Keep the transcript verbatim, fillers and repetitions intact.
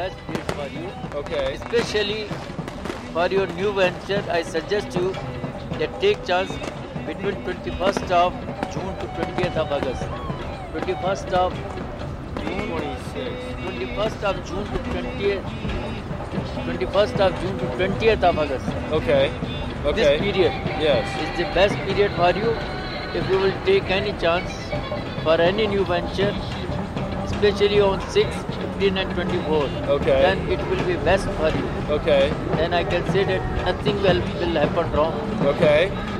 best period for you. Okay. Especially for your new venture, I suggest you that take chance between twenty-first of June to twentieth of August. twenty-first of June, twenty-six. twenty-first of June to twentieth, twenty-first of June to twentieth of August. Okay. Okay. This period Yes. is the best period for you if you will take any chance for any new venture, especially on six, fifteen and twenty-four. Okay. Then it will be best for you. Okay. Then I can say that nothing will, will happen wrong. Okay.